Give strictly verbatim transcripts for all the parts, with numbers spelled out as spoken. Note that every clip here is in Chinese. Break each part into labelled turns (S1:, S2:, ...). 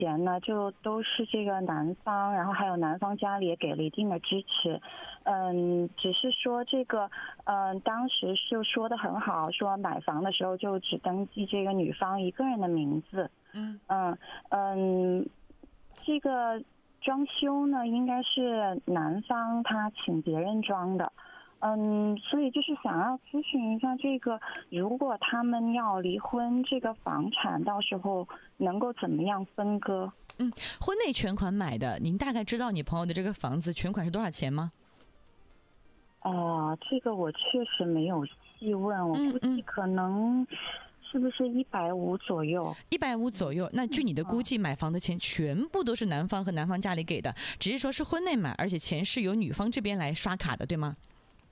S1: 前呢，就都是这个男方，然后还有男方家里也给了一定的支持。嗯，只是说这个，嗯，当时就说的很好，说买房的时候就只登记这个女方一个人的名字。
S2: 嗯
S1: 嗯嗯，这个装修呢，应该是男方他请别人装的。嗯，所以就是想要咨询一下，这个如果他们要离婚，这个房产到时候能够怎么样分割？
S2: 嗯，婚内全款买的，您大概知道你朋友的这个房子全款是多少钱吗？
S1: 哦、呃，这个我确实没有细问，我估计可能是不是一百五左右？
S2: 一百五左右。那据你的估计，买房的钱全部都是男方和男方家里给的，只是说是婚内买，而且钱是由女方这边来刷卡的，对吗？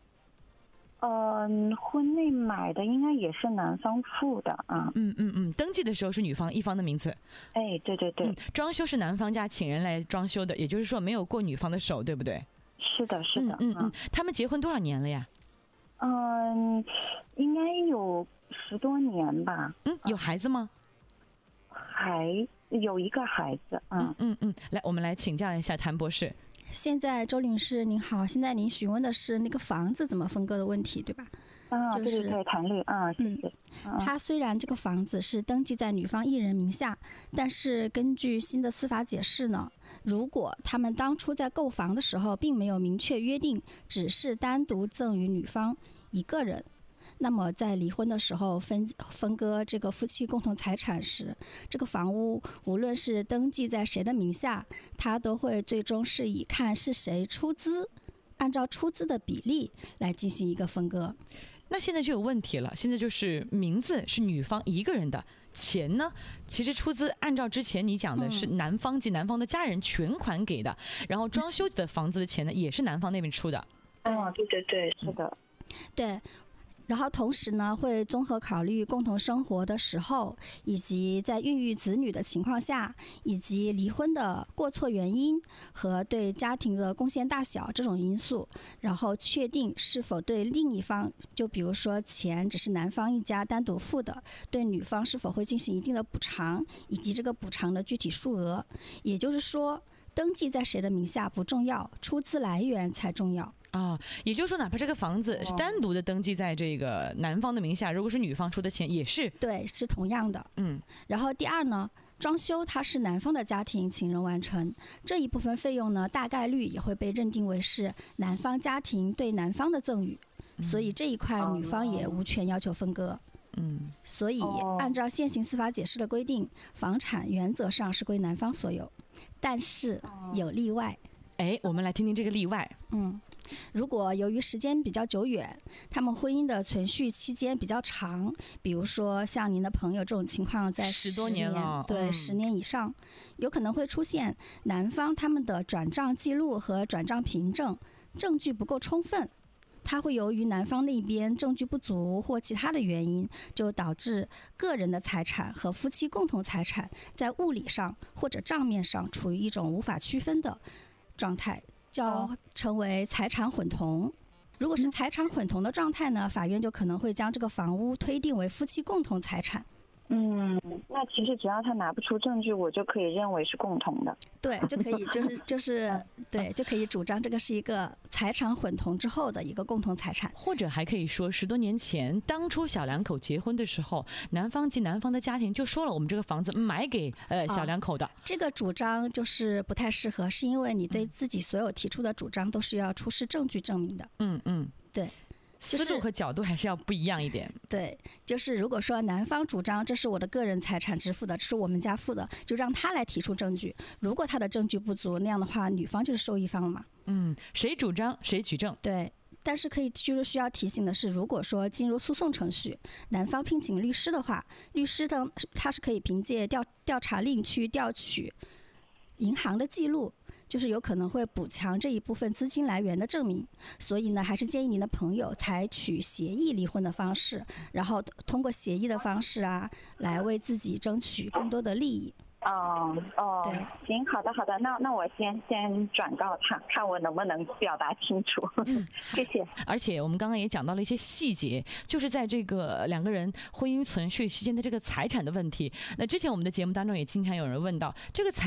S1: 嗯、呃，婚内买的应该也是男方付的啊。
S2: 嗯嗯嗯，登记的时候是女方一方的名字。
S1: 哎，对对对、嗯。
S2: 装修是男方家请人来装修的，也就是说没有过女方的手，对不对？
S1: 是的，是的。
S2: 嗯嗯嗯。他们结婚多少年了呀？
S1: 嗯，应该有十多年吧。
S2: 嗯，有孩子吗？
S1: 还有一个孩子。
S2: 嗯嗯嗯。来，我们来请教一下谭博士。
S3: 现在周女士您好，现在您询问的是那个房子怎么分割的问题，对吧？
S1: 啊，
S3: 就是、
S1: 对对对，谭律啊，谢谢。
S3: 嗯，它虽然这个房子是登记在女方一人名下，但是根据新的司法解释呢，如果他们当初在购房的时候并没有明确约定，只是单独赠与女方一个人，那么在离婚的时候分分割这个夫妻共同财产时，这个房屋无论是登记在谁的名下，它都会最终是以看是谁出资，按照出资的比例来进行一个分割。
S2: 那现在就有问题了，现在就是名字是女方一个人的，钱呢其实出资按照之前你讲的是男方及男方的家人全款给的、嗯、然后装修的房子的钱呢也是男方那边出的。
S1: 哦，对对对，是的、
S3: 嗯、对。然后同时呢，会综合考虑共同生活的时候，以及在孕育子女的情况下，以及离婚的过错原因和对家庭的贡献大小这种因素，然后确定是否对另一方，就比如说钱只是男方一家单独付的，对女方是否会进行一定的补偿，以及这个补偿的具体数额。也就是说，登记在谁的名下不重要，出资来源才重要。
S2: 啊，也就是说哪怕这个房子是单独的登记在这个男方的名下，如果是女方出的钱也是
S3: 对，是同样的。
S2: 嗯，
S3: 然后第二呢，装修它是男方的家庭请人完成，这一部分费用呢大概率也会被认定为是男方家庭对男方的赠与、嗯、所以这一块女方也无权要求分割。
S2: 嗯，
S3: 所以按照现行司法解释的规定，房产原则上是归男方所有，但是有例外。
S2: 哎，我们来听听这个例外。
S3: 嗯，如果由于时间比较久远，他们婚姻的存续期间比较长，比如说像您的朋友这种情况在
S2: 十多年了，
S3: 对，
S2: 嗯、
S3: 十年以上，有可能会出现男方他们的转账记录和转账凭证证据不够充分，它会由于男方那边证据不足或其他的原因，就导致个人的财产和夫妻共同财产在物理上或者账面上处于一种无法区分的状态，叫成为财产混同。如果是财产混同的状态呢，法院就可能会将这个房屋推定为夫妻共同财产。
S1: 嗯，那其实只要他拿不出证据，我就可以认为是共同的。
S3: 对，就可以就是就是对，就可以主张这个是一个财产混同之后的一个共同财产。
S2: 或者还可以说，十多年前当初小两口结婚的时候，男方及男方的家庭就说了，我们这个房子买给呃小两口的、哦。
S3: 这个主张就是不太适合，是因为你对自己所有提出的主张都是要出示证据证明的。
S2: 嗯嗯，
S3: 对。
S2: 思路和角度还是要不一样一点。
S3: 对，就是如果说男方主张这是我的个人财产支付的，这是我们家付的，就让他来提出证据。如果他的证据不足，那样的话女方就是受益方了嘛。
S2: 嗯，谁主张谁举证。
S3: 对，但是可以就是需要提醒的是，如果说进入诉讼程序，男方聘请律师的话，律师的他是可以凭借调调查令去调取银行的记录，就是有可能会补强这一部分资金来源的证明。所以呢，还是建议您的朋友采取协议离婚的方式，然后通过协议的方式啊，来为自己争取更多的利益。
S1: 哦哦
S3: 对，
S1: 行，好的好的，那那我先先转告他，看我能不能表达清楚。
S2: 嗯，
S1: 谢谢。
S2: 而且我们刚刚也讲到了一些细节，就是在这个两个人婚姻存续期间的这个财产的问题。那之前我们的节目当中也经常有人问到这个财